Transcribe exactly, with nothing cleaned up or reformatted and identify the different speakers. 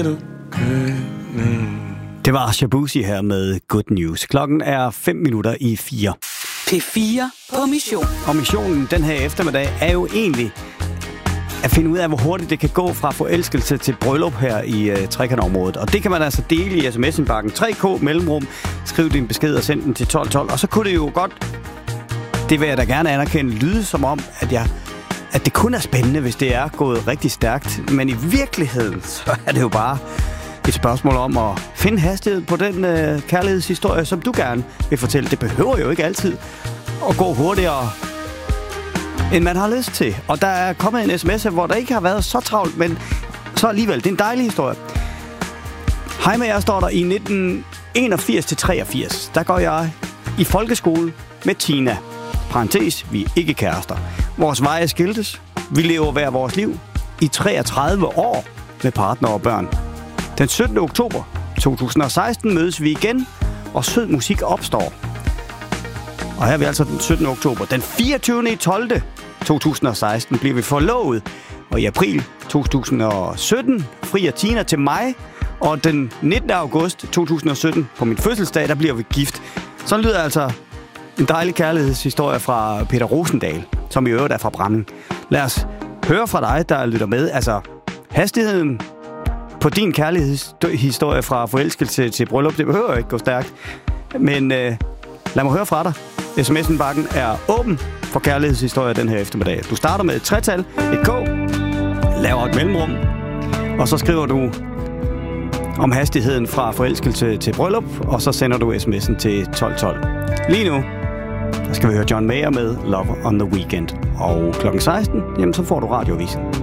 Speaker 1: Det var Shabuzi her med Good News. Klokken er fem minutter i fire.
Speaker 2: P fire på mission.
Speaker 1: Og missionen den her eftermiddag er jo egentlig at finde ud af, hvor hurtigt det kan gå fra forelskelse til bryllup her i uh, trekantområdet. Og det kan man altså dele i sms-indbakken tre K mellemrum. Skriv din besked og send den til tolv tolv. Og så kunne det jo godt, det vil jeg da gerne anerkende, lyde som om, at, jeg, at det kun er spændende, hvis det er gået rigtig stærkt. Men i virkeligheden, så er det jo bare et spørgsmål om at finde hastighed på den uh, kærlighedshistorie, som du gerne vil fortælle. Det behøver jo ikke altid at gå hurtigere, end man har lyst til. Og der er kommet en sms, hvor der ikke har været så travlt, men så alligevel. Det er en dejlig historie. Hej med jer, står der i nitten enogfirs til treogfirs. Der går jeg i folkeskole med Tina. Parentes, vi er ikke kærester. Vores veje skiltes. Vi lever hver vores liv i treogtredive år med partner og børn. Den syttende oktober to tusind og seksten mødes vi igen, og sød musik opstår. Og her er vi altså den syttende oktober. Den fireogtyvende tolvte to tusind og seksten bliver vi forlovet. Og i april to tusind og sytten frier Tina til mig. Og den nittende august to tusind og sytten, på min fødselsdag, der bliver vi gift. Sådan lyder altså en dejlig kærlighedshistorie fra Peter Rosendahl, som i øvrigt er fra Bramming. Lad os høre fra dig, der lytter med. Altså, hastigheden på din kærlighedshistorie fra forelskelse til bryllup, det behøver ikke gå stærkt. Men øh, lad mig høre fra dig. S M S-indbakken er åben for kærlighedshistorie den her eftermiddag. Du starter med et tretal, et K, laver et mellemrum, og så skriver du om hastigheden fra forelskelse til bryllup, og så sender du sms'en til tolv tolv. Lige nu, der skal vi høre John Mayer med Love on the Weekend. Og klokken seksten, jamen så får du radiovisen.